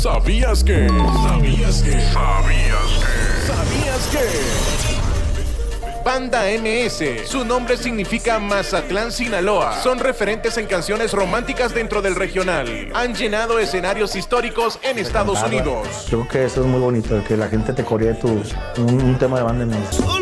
¿Sabías que? ¿Sabías que? ¿Sabías que? Banda MS, su nombre significa Mazatlán, Sinaloa. Son referentes en canciones románticas dentro del regional. Han llenado escenarios históricos en Estados Unidos. Creo que eso es muy bonito, que la gente te coree un tema de Banda MS.